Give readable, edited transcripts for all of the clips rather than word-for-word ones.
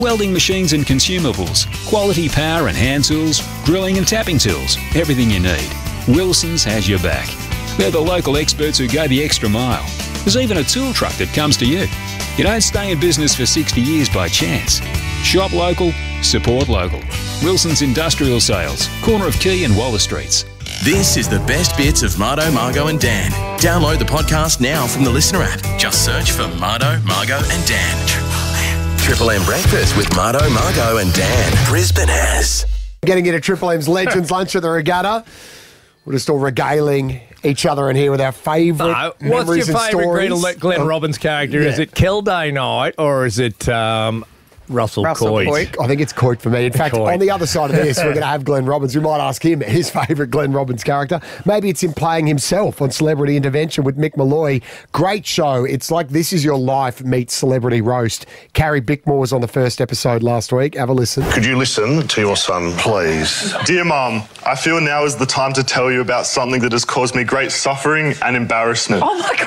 Welding machines and consumables, quality power and hand tools, drilling and tapping tools, everything you need. Wilson's has your back. They're the local experts who go the extra mile. There's even a tool truck that comes to you. You don't stay in business for 60 years by chance. Shop local, support local. Wilson's Industrial Sales, corner of Quay and Waller Streets. This is the best bits of Mardo, Margo and Dan. Download the podcast now from the Listener app. Just search for Mardo, Margo and Dan. Triple M Breakfast with Mardo, Margo and Dan. Brisbane has. Getting into Triple M's Legends Lunch at the Regatta. We're just all regaling each other in here with our favourite memories what's your and favourite stories. Glenn Robbins character? Yeah. Is it Kilday Knight or is it Russell Coit? I think it's Coit for me. In fact, Coit. on the other side of this, we're going to have Glenn Robbins. We might ask him his favourite Glenn Robbins character. Maybe it's him playing himself on Celebrity Intervention with Mick Malloy. Great show. It's like This Is Your Life meets Celebrity Roast. Carrie Bickmore was on the first episode last week. Have a listen. Could you listen to your son, please? Dear Mum, I feel now is the time to tell you about something that has caused me great suffering and embarrassment. Oh my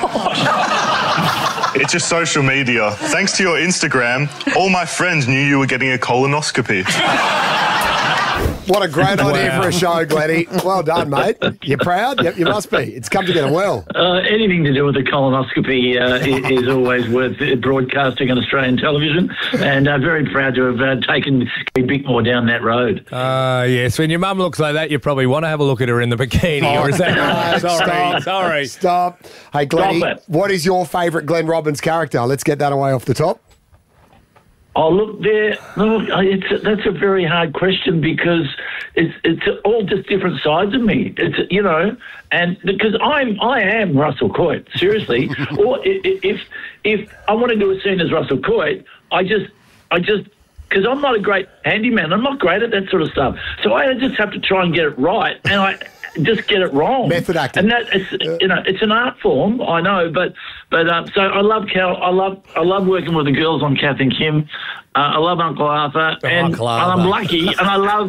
gosh. It's your social media. Thanks to your Instagram, all my friends knew you were getting a colonoscopy. What a great idea for a show, Glenny. Well done, mate. You proud? Yep, you must be. It's come together well. Anything to do with a colonoscopy is always worth broadcasting on Australian television, and very proud to have taken Bickmore down that road. Yes, when your mum looks like that, you probably want to have a look at her in the bikini, or is that right? Sorry. Stop. Hey, Glenny, Stop it. what is your favourite Glenn Robbins character? Let's get that away off the top. Oh, look, that's a very hard question because it's all just different sides of me. It's and because I am Russell Coit, seriously. Or if I want to do a scene as Russell Coit, I just because I'm not a great handyman, I'm not great at that sort of stuff. So I just have to try and get it right, and I just get it wrong. Method acting. And that it's an art form, I know, but so I love Cal. I love working with the girls on Kath and Kim. I love Uncle Arthur, and I'm lucky, and I love.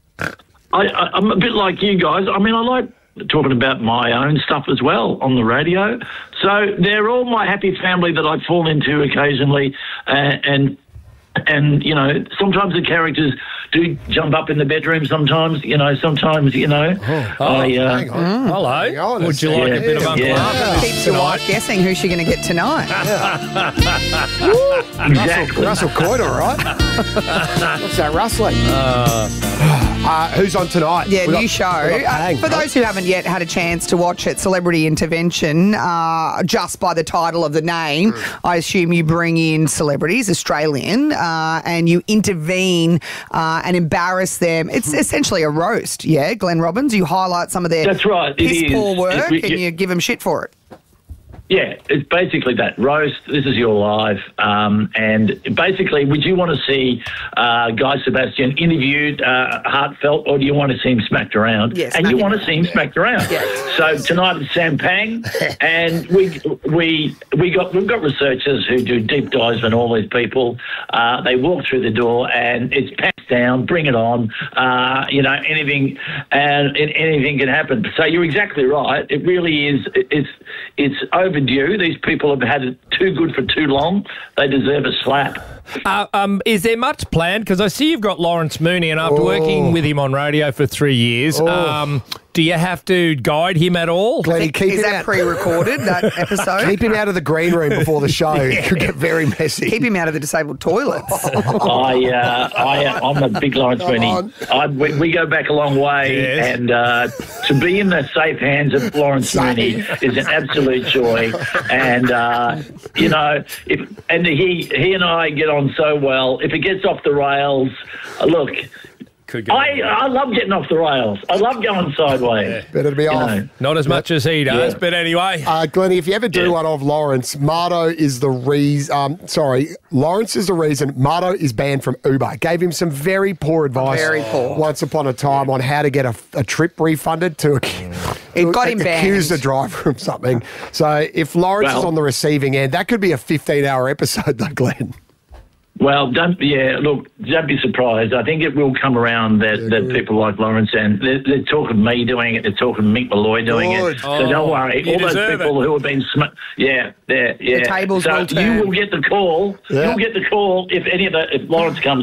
I'm a bit like you guys. I mean, I like talking about my own stuff as well on the radio. So they're all my happy family that I fall into occasionally, and sometimes the characters do jump up in the bedroom. Sometimes, hang on. Hello. Would you like a bit of Uncle Arthur? Keeps your wife guessing who's she going to get tonight. Exactly. Russell Coit, all right. What's that rustling? Who's on tonight? Yeah, new show. For those those who haven't yet had a chance to watch it, Celebrity Intervention, just by the title of the name, I assume you bring in celebrities, Australian, and you intervene and embarrass them. It's essentially a roast, yeah, Glenn Robbins. You highlight some of their That's right. piss-poor work and you give them shit for it. Yeah, it's basically that roast. This is your life, and basically, would you want to see Guy Sebastian interviewed, heartfelt, or do you want to see him smacked around? Yes, and you want to see him smacked around. Yes. So tonight it's Sam Pang, and we've got researchers who do deep dives on all these people. They walk through the door, and it's pants down, bring it on. Anything can happen. So you're exactly right. It really is. It's overdue. These people have had it too good for too long. They deserve a slap. Is there much planned? Because I see you've got Lawrence Mooney, and after working with him on radio for 3 years, do you have to guide him at all? Glenny, Is that pre-recorded, that episode? Keep him out of the green room before the show. It could get very messy. Keep him out of the disabled toilets. I'm a big Lawrence Mooney. We go back a long way, Yes. and to be in the safe hands of Lawrence Mooney is an absolute joy. And he and I get on so well. If it gets off the rails, look. I love getting off the rails. I love going sideways. Better to be off. Not as much as he does, but anyway. Glenny, if you ever do one of Lawrence, Lawrence is the reason Mardo is banned from Uber. Gave him some very poor advice once upon a time on how to get a trip refunded to got him accuse banned. the driver of something. So if Lawrence is on the receiving end, that could be a 15-hour episode though, Glenn. Well, don't be surprised. I think it will come around that people like Lawrence, and they're talking me doing it, they're talking Mick Malloy doing it. So don't worry. All those people who have been The tables will turn. You will get the call. Yeah. You'll get the call if Lawrence comes